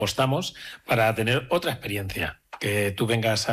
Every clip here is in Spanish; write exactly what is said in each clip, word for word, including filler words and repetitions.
apostamos para tener otra experiencia. Que tú vengas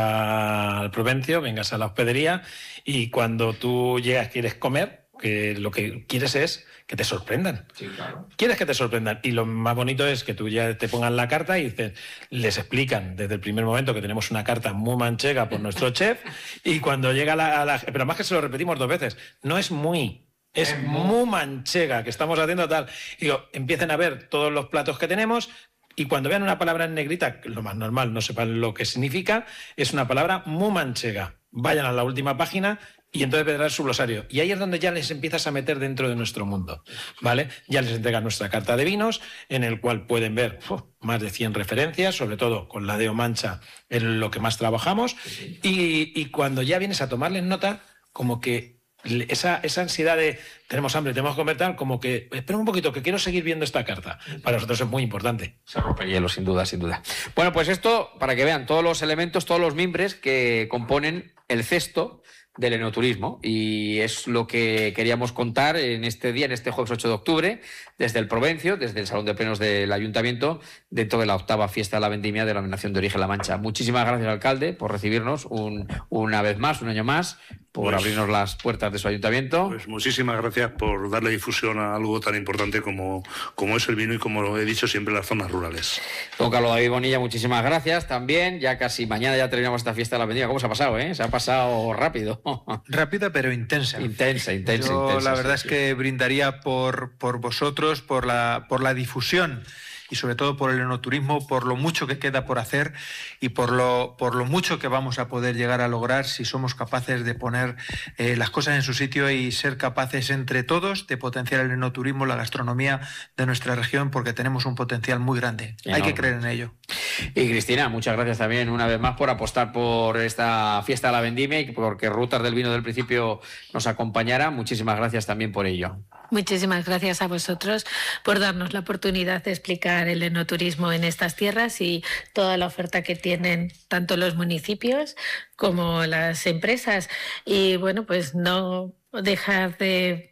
al Provencio, vengas a la hospedería y cuando tú llegas quieres comer, que lo que quieres es que te sorprendan. Sí, claro. Quieres que te sorprendan. Y lo más bonito es que tú ya te pongan la carta y dicen, les explican desde el primer momento que tenemos una carta muy manchega por nuestro chef y cuando llega la, a la... Pero más que se lo repetimos dos veces, no es muy... Es Es muy, muy manchega que estamos haciendo tal. Y digo, empiecen a ver todos los platos que tenemos y cuando vean una palabra en negrita, lo más normal, no sepan lo que significa, es una palabra muy manchega. Vayan a la última página y entonces verán su glosario. Y ahí es donde ya les empiezas a meter dentro de nuestro mundo, ¿vale? Ya les entregan nuestra carta de vinos, en el cual pueden ver uf, más de cien referencias, sobre todo con la de Omancha, en lo que más trabajamos. Y, y cuando ya vienes a tomarles nota, como que esa, esa ansiedad de tenemos hambre, tenemos que comer tal, como que espera un poquito, que quiero seguir viendo esta carta. Para nosotros es muy importante. Se rompe el hielo, sin duda, sin duda. Bueno, pues esto, para que vean todos los elementos, todos los mimbres que componen el cesto del enoturismo, y es lo que queríamos contar en este día, en este jueves ocho de octubre, desde el Provencio, desde el Salón de Plenos del Ayuntamiento, dentro de la octava fiesta de la vendimia de la Denominación de Origen La Mancha. Muchísimas gracias, alcalde, por recibirnos un, una vez más, un año más, por pues, abrirnos las puertas de su ayuntamiento. Pues muchísimas gracias por darle difusión a algo tan importante como, como es el vino y, como lo he dicho siempre, las zonas rurales. Don Carlos David Bonilla, muchísimas gracias también. Ya casi mañana ya terminamos esta fiesta de la vendimia. ¿Cómo se ha pasado, eh? Se ha pasado rápido. Rápida pero intensa. Intensa, intensa, Yo, intensa. la verdad sí, es que brindaría por, por vosotros, por la, por la difusión y sobre todo por el enoturismo, por lo mucho que queda por hacer y por lo, por lo mucho que vamos a poder llegar a lograr si somos capaces de poner eh, las cosas en su sitio y ser capaces entre todos de potenciar el enoturismo, la gastronomía de nuestra región, porque tenemos un potencial muy grande. Enorme. Hay que creer en ello. Y Cristina, muchas gracias también una vez más por apostar por esta fiesta de la vendimia y porque Rutas del Vino del Principio nos acompañara. Muchísimas gracias también por ello. Muchísimas gracias a vosotros por darnos la oportunidad de explicar el enoturismo en estas tierras y toda la oferta que tienen tanto los municipios como las empresas. Y bueno, pues no dejar de,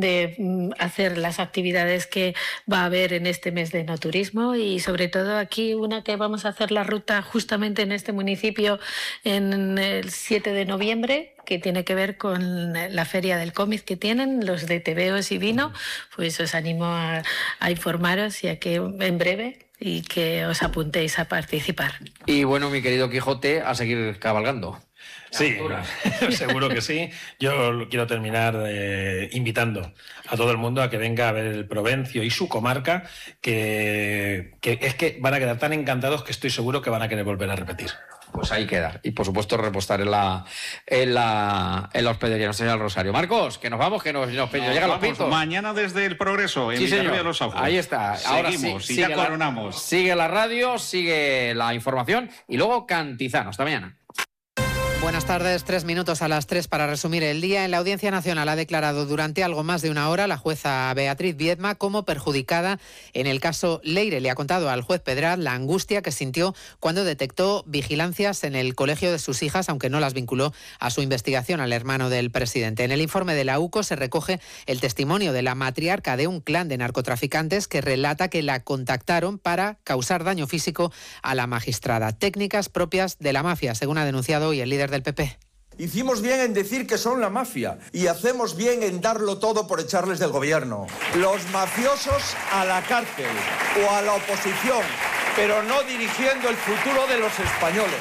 de hacer las actividades que va a haber en este mes de enoturismo y sobre todo aquí una que vamos a hacer la ruta justamente en este municipio en el siete de noviembre, que tiene que ver con la feria del cómic que tienen los de tebeos y vino. Pues os animo a, a informaros y a que en breve y que os apuntéis a participar. Y bueno, mi querido Quijote, a seguir cabalgando. Sí, seguro que sí. Yo quiero terminar eh, invitando a todo el mundo a que venga a ver el Provencio y su comarca, que, que es que van a quedar tan encantados que estoy seguro que van a querer volver a repetir. Pues ahí queda. Y por supuesto repostar en la en la, en la hospedería Nuestra Señora del Rosario. Marcos, que nos vamos, que nos, nos, nos llegan los pintos. Mañana desde el Progreso, en sí, Villarreal de los Aujos. Ahí está. Ahora seguimos sí, y ya la, coronamos. Sigue la radio, sigue la información y luego Cantizano. Hasta mañana. Buenas tardes, tres minutos a las tres para resumir el día. En la Audiencia Nacional ha declarado durante algo más de una hora la jueza Beatriz Viedma como perjudicada en el caso Leire. Le ha contado al juez Pedraz la angustia que sintió cuando detectó vigilancias en el colegio de sus hijas, aunque no las vinculó a su investigación al hermano del presidente. En el informe de la U C O se recoge el testimonio de la matriarca de un clan de narcotraficantes que relata que la contactaron para causar daño físico a la magistrada. Técnicas propias de la mafia, según ha denunciado hoy el líder del P P. Hicimos bien en decir que son la mafia y hacemos bien en darlo todo por echarles del gobierno. Los mafiosos a la cárcel o a la oposición, pero no dirigiendo el futuro de los españoles.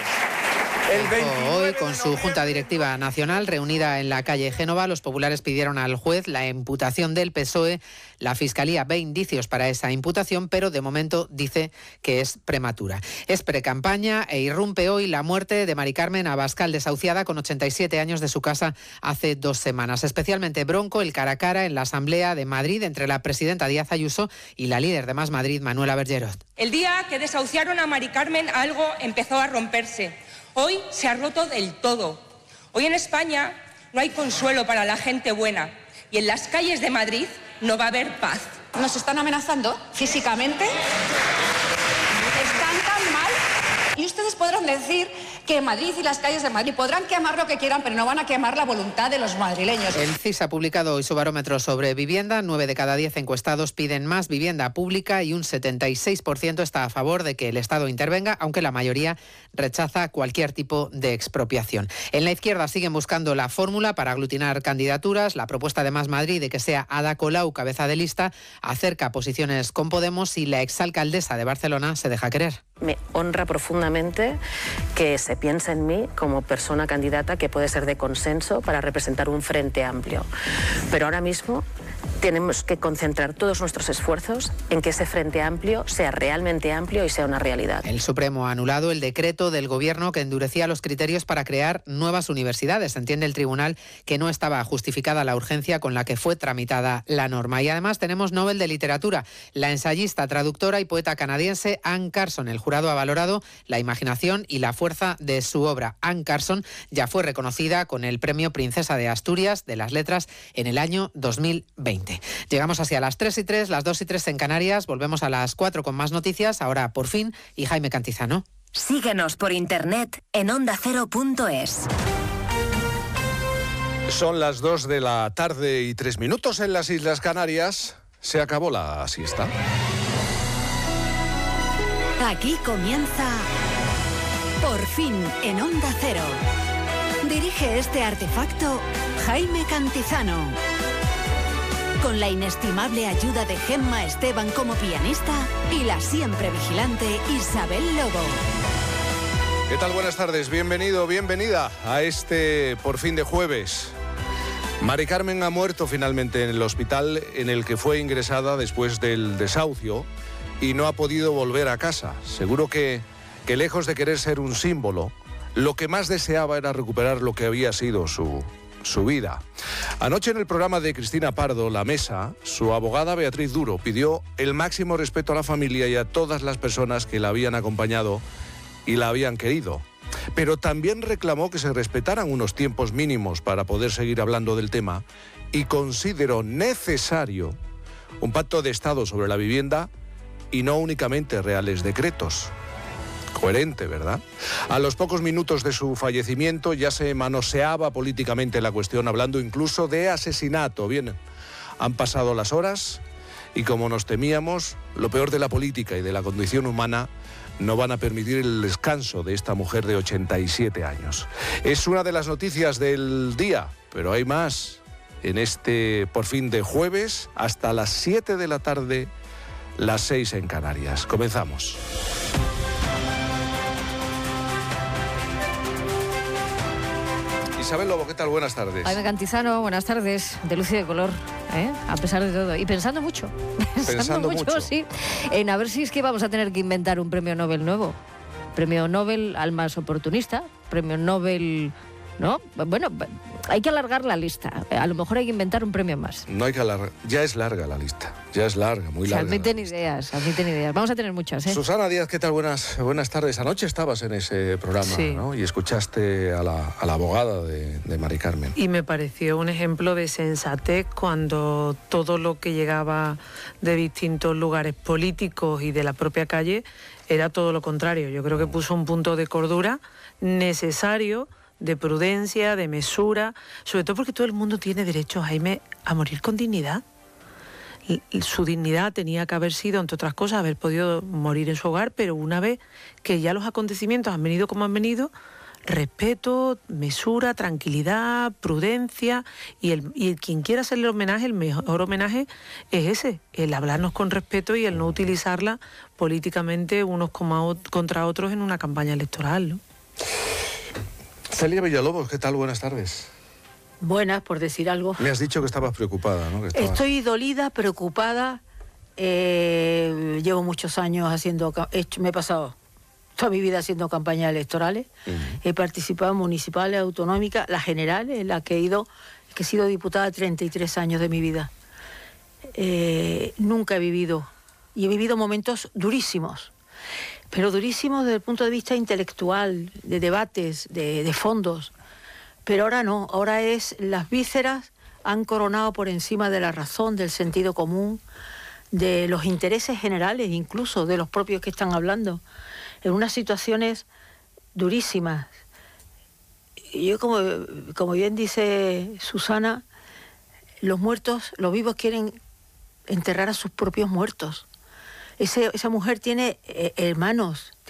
Hoy, con su Junta Directiva Nacional reunida en la calle Génova, los populares pidieron al juez la imputación del P S O E. La Fiscalía ve indicios para esa imputación, pero de momento dice que es prematura. Es precampaña e irrumpe hoy la muerte de Mari Carmen Abascal, desahuciada con ochenta y siete años de su casa hace dos semanas. Especialmente bronco el cara a cara en la Asamblea de Madrid entre la presidenta Díaz Ayuso y la líder de Más Madrid, Manuela Bergerot. El día que desahuciaron a Mari Carmen, algo empezó a romperse. Hoy se ha roto del todo. Hoy en España no hay consuelo para la gente buena y en las calles de Madrid no va a haber paz. Nos están amenazando físicamente, están tan mal y ustedes podrán decir que Madrid y las calles de Madrid podrán quemar lo que quieran, pero no van a quemar la voluntad de los madrileños. El C I S ha publicado hoy su barómetro sobre vivienda. Nueve de cada diez encuestados piden más vivienda pública y un setenta y seis por ciento está a favor de que el Estado intervenga, aunque la mayoría rechaza cualquier tipo de expropiación. En la izquierda siguen buscando la fórmula para aglutinar candidaturas. La propuesta de Más Madrid de que sea Ada Colau cabeza de lista acerca posiciones con Podemos y la exalcaldesa de Barcelona se deja querer. Me honra profundamente que se piense en mí como persona candidata que puede ser de consenso para representar un frente amplio. Pero ahora mismo tenemos que concentrar todos nuestros esfuerzos en que ese frente amplio sea realmente amplio y sea una realidad. El Supremo ha anulado el decreto del Gobierno que endurecía los criterios para crear nuevas universidades. Entiende el tribunal que no estaba justificada la urgencia con la que fue tramitada la norma. Y además tenemos Nobel de Literatura. La ensayista, traductora y poeta canadiense Anne Carson. El jurado ha valorado la imaginación y la fuerza de su obra. Anne Carson ya fue reconocida con el Premio Princesa de Asturias de las Letras en el año dos mil veinte. Llegamos así a las tres y tres, las dos y tres en Canarias. Volvemos a las cuatro con más noticias. Ahora, por fin, y Jaime Cantizano. Síguenos por internet en onda cero punto es. Son las dos de la tarde y tres minutos en las Islas Canarias. Se acabó la siesta. Aquí comienza Por fin en Onda Cero. Dirige este artefacto Jaime Cantizano. Con la inestimable ayuda de Gemma Esteban como pianista y la siempre vigilante Isabel Lobo. ¿Qué tal? Buenas tardes. Bienvenido, bienvenida a este Por fin de jueves. Mari Carmen ha muerto finalmente en el hospital en el que fue ingresada después del desahucio y no ha podido volver a casa. Seguro que, que lejos de querer ser un símbolo, lo que más deseaba era recuperar lo que había sido su, su vida. Anoche en el programa de Cristina Pardo, La Mesa, su abogada Beatriz Duro pidió el máximo respeto a la familia y a todas las personas que la habían acompañado y la habían querido. Pero también reclamó que se respetaran unos tiempos mínimos para poder seguir hablando del tema y consideró necesario un pacto de Estado sobre la vivienda y no únicamente reales decretos. Coherente, ¿verdad? A los pocos minutos de su fallecimiento ya se manoseaba políticamente la cuestión, hablando incluso de asesinato. Bien, han pasado las horas y como nos temíamos, lo peor de la política y de la condición humana no van a permitir el descanso de esta mujer de ochenta y siete años. Es una de las noticias del día, pero hay más. En este Por fin de jueves, hasta las siete de la tarde, las seis en Canarias. Comenzamos. Isabel Lobo, ¿qué tal? Buenas tardes. Jaime Cantizano, buenas tardes, de luz y de color, ¿eh? A pesar de todo. Y pensando mucho. Pensando, pensando mucho, mucho, sí. En a ver si es que vamos a tener que inventar un premio Nobel nuevo. Premio Nobel al más oportunista, premio Nobel... ¿No? Bueno, hay que alargar la lista. A lo mejor hay que inventar un premio más. No hay que alargar. Ya es larga la lista. Ya es larga, muy larga. Se admiten ideas, admiten ideas. Vamos a tener muchas, ¿eh? Susana Díaz, ¿qué tal? Buenas, buenas tardes. Anoche estabas en ese programa, sí, ¿no? Y escuchaste a la, a la abogada de, de Mari Carmen. Y me pareció un ejemplo de sensatez cuando todo lo que llegaba de distintos lugares políticos y de la propia calle era todo lo contrario. Yo creo que puso un punto de cordura necesario, de prudencia, de mesura, sobre todo porque todo el mundo tiene derecho, Jaime, a morir con dignidad. Su dignidad tenía que haber sido, entre otras cosas, haber podido morir en su hogar, pero una vez que ya los acontecimientos han venido como han venido, respeto, mesura, tranquilidad, prudencia, y, el, y el, quien quiera hacerle homenaje, el mejor homenaje es ese, el hablarnos con respeto y el no utilizarla políticamente unos contra otros en una campaña electoral, ¿no? Celia Villalobos, ¿qué tal? Buenas tardes. Buenas, por decir algo. Me has dicho que estabas preocupada, ¿no? Que estabas... Estoy dolida, preocupada. Eh, llevo muchos años haciendo... Hecho, me he pasado toda mi vida haciendo campañas electorales. Uh-huh. He participado en municipales, autonómicas, las generales, en las que he ido, que he sido diputada treinta y tres años de mi vida. Eh, nunca he vivido, y he vivido momentos durísimos. Pero durísimos desde el punto de vista intelectual, de debates, de, de fondos. Pero ahora no, ahora es las vísceras han coronado por encima de la razón, del sentido común, de los intereses generales, incluso de los propios que están hablando, en unas situaciones durísimas. Y yo, como, como bien dice Susana, los muertos, los vivos quieren enterrar a sus propios muertos. Ese, esa mujer tiene eh, hermanos,